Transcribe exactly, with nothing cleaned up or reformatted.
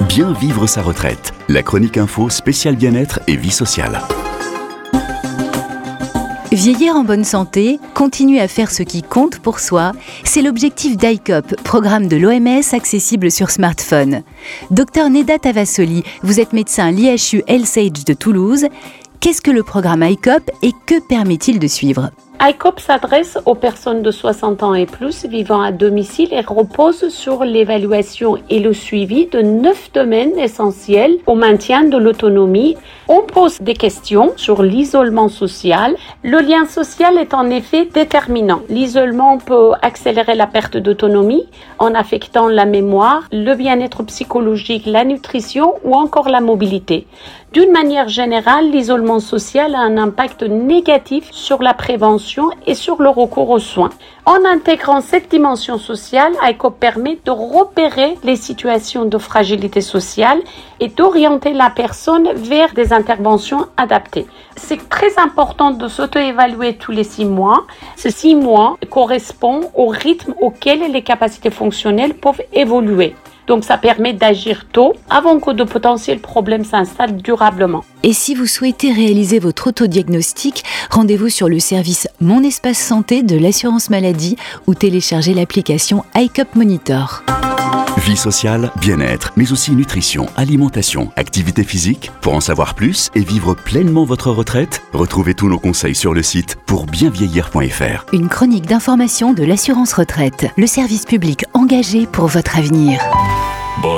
Bien vivre sa retraite. La chronique info spéciale bien-être et vie sociale. Vieillir en bonne santé, continuer à faire ce qui compte pour soi, c'est l'objectif d'I C O P, programme de l'O M S accessible sur smartphone. Docteur Neda Tavassoli, vous êtes médecin à l'I H U Health Age de Toulouse. Qu'est-ce que le programme I C O P et que permet-il de suivre ? I C O P s'adresse aux personnes de soixante ans et plus vivant à domicile et repose sur l'évaluation et le suivi de neuf domaines essentiels au maintien de l'autonomie. On pose des questions sur l'isolement social. Le lien social est en effet déterminant. L'isolement peut accélérer la perte d'autonomie en affectant la mémoire, le bien-être psychologique, la nutrition ou encore la mobilité. D'une manière générale, l'isolement social a un impact négatif sur la prévention et sur le recours aux soins. En intégrant cette dimension sociale, I C O P permet de repérer les situations de fragilité sociale et d'orienter la personne vers des interventions adaptées. C'est très important de s'auto-évaluer tous les six mois. Ces six mois correspondent au rythme auquel les capacités fonctionnelles peuvent évoluer. Donc ça permet d'agir tôt avant que de potentiels problèmes s'installent durablement. Et si vous souhaitez réaliser votre autodiagnostic, rendez-vous sur le service Mon Espace Santé de l'assurance maladie ou téléchargez l'application I C O P Monitor. Vie sociale, bien-être, mais aussi nutrition, alimentation, activité physique. Pour en savoir plus et vivre pleinement votre retraite, retrouvez tous nos conseils sur le site pour bien vieillir point f r. Une chronique d'information de l'assurance retraite, le service public engagé pour votre avenir.